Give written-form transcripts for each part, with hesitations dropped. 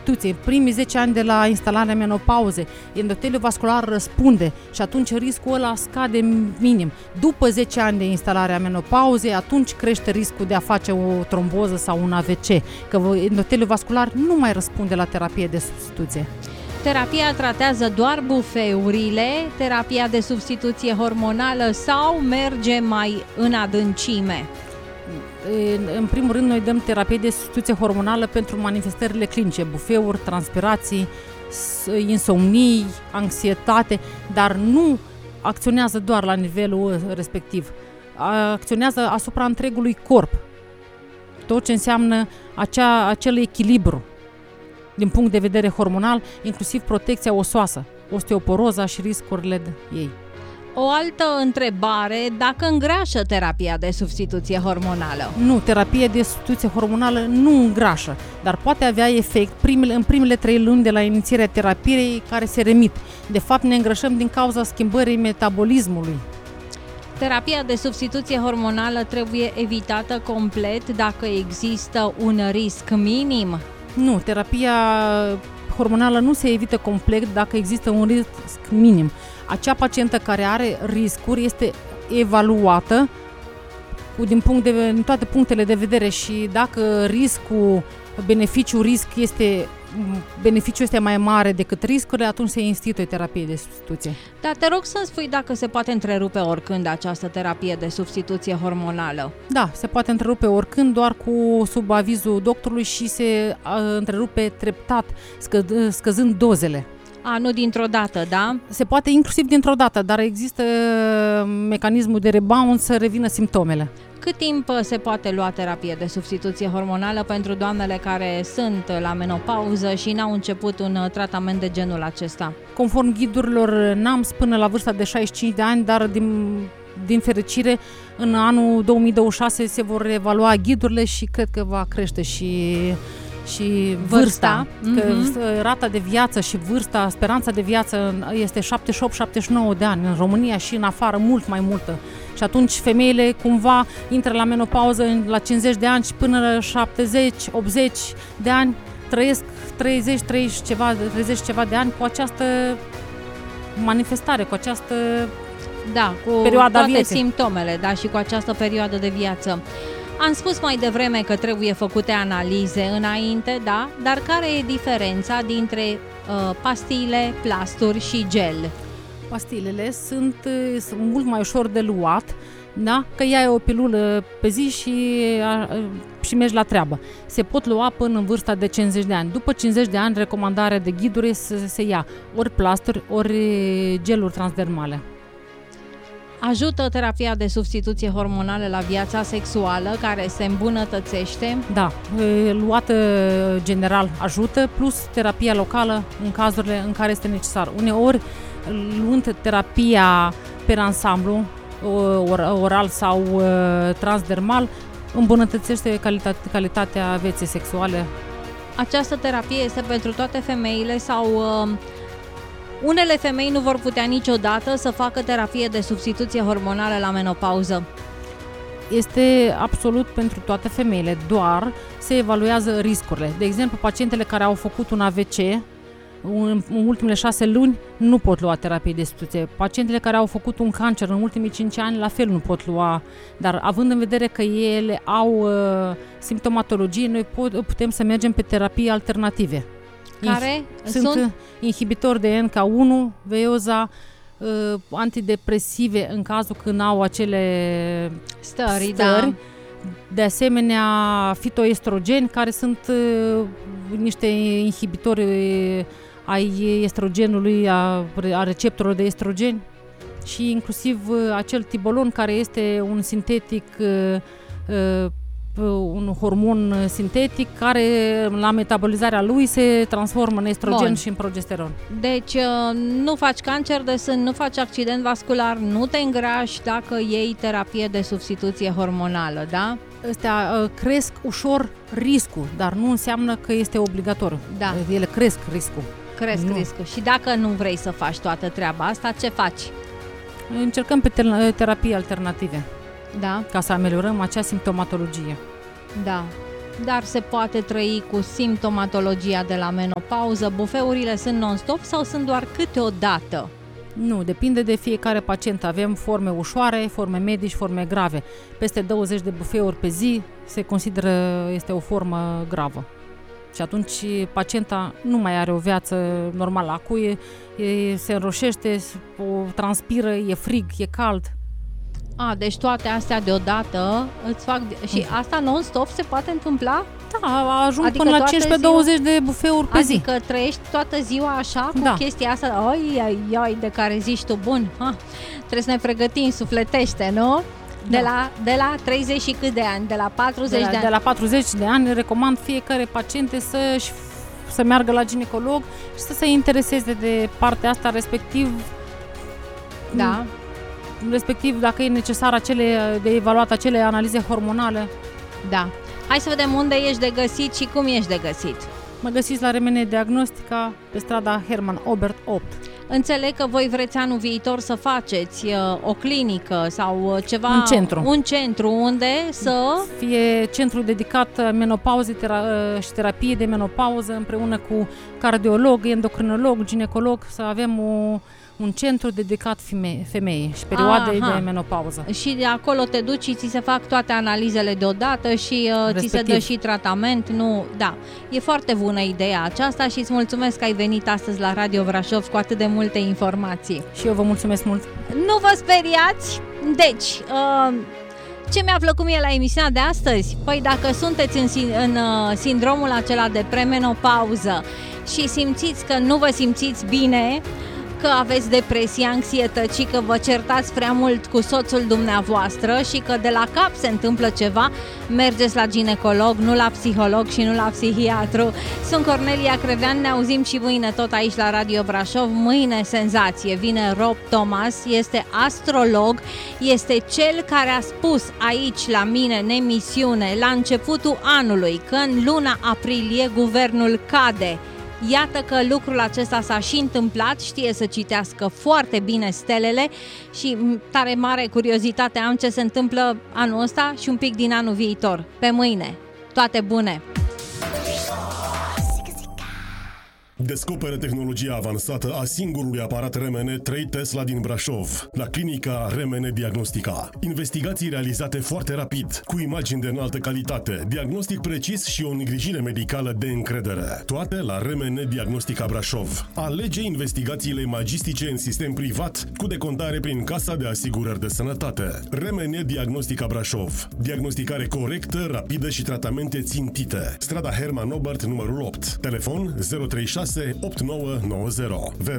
substituție. Primii 10 ani de la instalarea menopauzei, endoteliul vascular răspunde și atunci riscul ăla scade minim. După 10 ani de instalare a menopauzei, atunci crește riscul de a face o tromboză sau un AVC, că endoteliul vascular nu mai răspunde la terapie de substituție. Terapia tratează doar bufeurile, terapia de substituție hormonală sau merge mai în adâncime? În primul rând, noi dăm terapie de substituție hormonală pentru manifestările clinice, bufeuri, transpirații, insomnii, anxietate, dar nu acționează doar la nivelul respectiv. Acționează asupra întregului corp. Tot ce înseamnă acel echilibru din punct de vedere hormonal, inclusiv protecția osoasă, osteoporoza și riscurile ei. O altă întrebare, dacă îngrașă terapia de substituție hormonală? Nu, terapia de substituție hormonală nu îngrașă, dar poate avea efect în primele 3 luni de la inițierea terapiei care se remit. De fapt, ne îngrășăm din cauza schimbării metabolismului. Terapia de substituție hormonală trebuie evitată complet dacă există un risc minim? Nu, terapia hormonală nu se evită complet dacă există un risc minim. Acea pacientă care are riscuri este evaluată din toate punctele de vedere și dacă beneficiul este mai mare decât riscurile, atunci se instituie terapie de substituție. Dar te rog să-mi spui dacă se poate întrerupe oricând această terapie de substituție hormonală. Da, se poate întrerupe oricând, doar sub avizul doctorului și se întrerupe treptat, scăzând dozele. Nu dintr-o dată, da? Se poate inclusiv dintr-o dată, dar există mecanismul de rebound să revină simptomele. Cât timp se poate lua terapie de substituție hormonală pentru doamnele care sunt la menopauză și n-au început un tratament de genul acesta? Conform ghidurilor NAMS până la vârsta de 65 de ani, dar din fericire în anul 2026 se vor evalua ghidurile și cred că va crește și vârsta, că rata de viață și vârsta, speranța de viață este 78-79 de ani, în România și în afară mult mai multă. Și atunci femeile cumva intră la menopauză la 50 de ani și până la 70-80 de ani trăiesc 30 ceva de ani cu această manifestare, cu această cu perioada toate vieții. Simptomele, și cu această perioadă de viață. Am spus mai devreme că trebuie făcute analize înainte, dar care e diferența dintre pastile, plasturi și gel? Pastilele sunt mult mai ușor de luat, că iai o pilulă pe zi și mergi la treabă. Se pot lua până în vârsta de 50 de ani. După 50 de ani, recomandarea de ghiduri se ia ori plasturi, ori geluri transdermale. Ajută terapia de substituție hormonală la viața sexuală, care se îmbunătățește? Da, luată general ajută, plus terapia locală în cazurile în care este necesar. Uneori, luând terapia per ansamblu, oral sau transdermal, îmbunătățește calitatea vieții sexuale. Această terapie este pentru toate femeile sau unele femei nu vor putea niciodată să facă terapie de substituție hormonală la menopauză? Este absolut pentru toate femeile, doar se evaluează riscurile. De exemplu, pacientele care au făcut un AVC în ultimele 6 luni nu pot lua terapie de substituție. Pacientele care au făcut un cancer în ultimii 5 ani la fel nu pot lua, dar având în vedere că ele au simptomatologie, noi putem să mergem pe terapii alternative. Care sunt inhibitori de NK1, veoza, antidepresive în cazul când au acele stări. De asemenea, fitoestrogeni, care sunt niște inhibitori ai estrogenului, a receptorilor de estrogeni, și inclusiv acel tibolon, care este un sintetic, un hormon sintetic care la metabolizarea lui se transformă în estrogen și în progesteron. Deci nu faci cancer de sân, nu faci accident vascular, nu te îngrași dacă iei terapie de substituție hormonală, da? Astea cresc ușor riscul, dar nu înseamnă că este obligatoriu. Da. Ele cresc riscul. Riscul. Și dacă nu vrei să faci toată treaba asta, ce faci? Încercăm pe terapii alternative. Da. Ca să ameliorăm acea simptomatologie. Da. dar se poate trăi cu simptomatologia de la menopauză? Bufeurile sunt non-stop sau sunt doar câteodată? Nu, depinde de fiecare pacient. Avem forme ușoare, forme medii și forme grave. Peste 20 de bufeuri pe zi se consideră este o formă gravă. Și atunci pacienta nu mai are o viață normală. Acuie, se înroșește, transpiră, e frig, e cald. Deci toate astea deodată îți fac... Și asta non-stop se poate întâmpla? Da, ajung până la 15-20 de bufeuri pe zi. Adică trăiești toată ziua așa cu chestia asta, ai, de care zici tu, bun, trebuie să ne pregătim, sufletește, nu? Da. De la 30 și cât de ani? De la 40 de ani? De la 40 de ani recomand fiecare paciente să meargă la ginecolog și să se intereseze de partea asta, respectiv dacă e necesar de evaluat acele analize hormonale. Da. Hai să vedem unde ești de găsit și cum ești de găsit. Mă găsiți la RMN Diagnostica pe strada Herman Obert 8. Înțeleg că voi vreți anul viitor să faceți o clinică sau ceva... Un centru unde să... Fie centru dedicat menopauzei și terapie de menopauză împreună cu cardiolog, endocrinolog, ginecolog, să avem un centru dedicat femeii și perioadei de menopauză. Și de acolo te duci și ți se fac toate analizele deodată și ți se dă și tratament. E foarte bună ideea aceasta și îți mulțumesc că ai venit astăzi la Radio Brașov cu atât de multe informații. Și eu vă mulțumesc mult. Nu vă speriați! Deci, ce mi-a plăcut mie la emisiunea de astăzi? Păi dacă sunteți în sindromul acela de premenopauză și simțiți că nu vă simțiți bine, că aveți depresie, anxietate, că vă certați prea mult cu soțul dumneavoastră și că de la cap se întâmplă ceva, mergeți la ginecolog, nu la psiholog și nu la psihiatru. Sunt Cornelia Crevean, ne auzim și mâine tot aici la Radio Brașov. Mâine senzație, vine Rob Thomas, este astrolog, este cel care a spus aici la mine în emisiune la începutul anului că în luna aprilie guvernul cade. Iată că lucrul acesta s-a și întâmplat, știe să citească foarte bine stelele și tare mare curiozitate am ce se întâmplă anul ăsta și un pic din anul viitor. Pe mâine! Toate bune! Descoperă tehnologia avansată a singurului aparat RMN 3 Tesla din Brașov, la clinica RMN Diagnostica. Investigații realizate foarte rapid, cu imagini de înaltă calitate, diagnostic precis și o îngrijire medicală de încredere. Toate la RMN Diagnostica Brașov. Alege investigațiile magistice în sistem privat, cu decontare prin Casa de Asigurări de Sănătate. RMN Diagnostica Brașov. Diagnosticare corectă, rapidă și tratamente țintite. Strada Herman Obert, numărul 8. Telefon 036 8990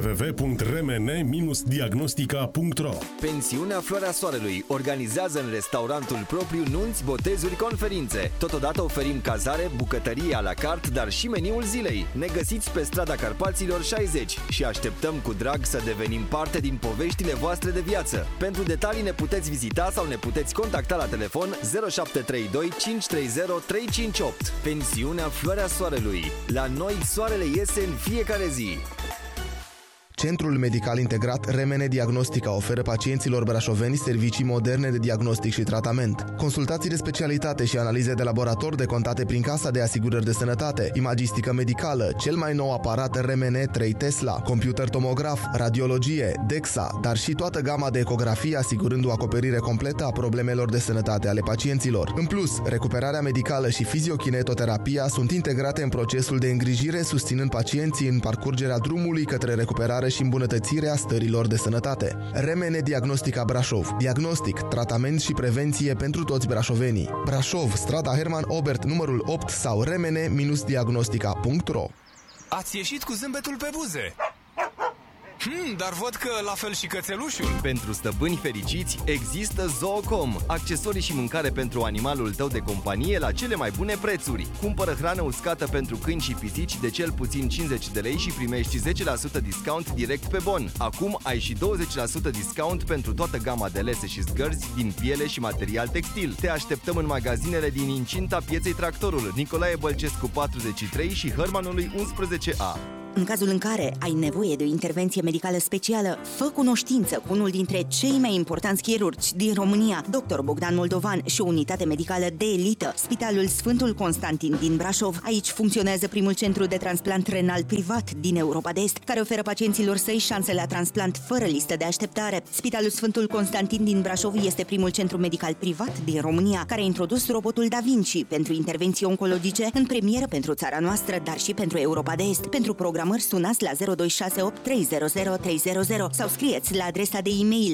www.rmn-diagnostica.ro. Pensiunea Floarea Soarelui organizează în restaurantul propriu nunți, botezuri, conferințe. Totodată oferim cazare, bucătărie à la carte, dar și meniul zilei. Ne găsiți pe strada Carpaților 60 și așteptăm cu drag să devenim parte din poveștile voastre de viață. Pentru detalii ne puteți vizita sau ne puteți contacta la telefon 0732 530 358. Pensiunea Floarea Soarelui. La noi soarele iese în fiecare zi. Centrul Medical Integrat RMN Diagnostica oferă pacienților brașoveni servicii moderne de diagnostic și tratament. Consultații de specialitate și analize de laborator decontate prin Casa de Asigurări de Sănătate, imagistică medicală, cel mai nou aparat RMN 3 Tesla, computer tomograf, radiologie, DEXA, dar și toată gama de ecografie asigurând o acoperire completă a problemelor de sănătate ale pacienților. În plus, recuperarea medicală și fiziokinetoterapia sunt integrate în procesul de îngrijire, susținând pacienții în parcurgerea drumului către recuperare și îmbunătățirea stărilor de sănătate. RMN Diagnostica Brașov. Diagnostic, tratament și prevenție pentru toți brașovenii. Brașov, strada Herman Obert, numărul 8 sau rmn-diagnostica.ro. Ați ieșit cu zâmbetul pe buze. Dar văd că la fel și cățelușul. Pentru stăpâni fericiți există Zoocom, accesorii și mâncare pentru animalul tău de companie la cele mai bune prețuri. Cumpără hrană uscată pentru câini și pisici de cel puțin 50 de lei și primești 10% discount direct pe bon. Acum ai și 20% discount pentru toată gama de lese și zgărzi din piele și material textil. Te așteptăm în magazinele din incinta pieței Tractorul, Nicolae Bălcescu 43 și Hărmanului 11A. În cazul în care ai nevoie de o intervenție medicală specială, fă cunoștință cu unul dintre cei mai importanți chirurgi din România, Dr. Bogdan Moldovan și o unitate medicală de elită, Spitalul Sfântul Constantin din Brașov. Aici funcționează primul centru de transplant renal privat din Europa de Est, care oferă pacienților săi șanse la transplant fără listă de așteptare. Spitalul Sfântul Constantin din Brașov este primul centru medical privat din România care a introdus robotul Da Vinci pentru intervenții oncologice în premieră pentru țara noastră, dar și pentru Europa de Est. Pentru programări sunați la 0268 300 300 sau scrieți la adresa de e-mail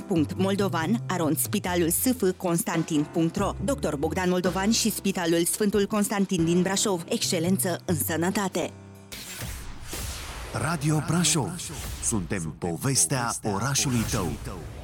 bogdan.moldovan@spitalulsfconstantin.ro. Dr. Bogdan Moldovan și Spitalul Sfântul Constantin din Brașov. Excelență în sănătate. Radio Brașov. Suntem povestea orașului tău.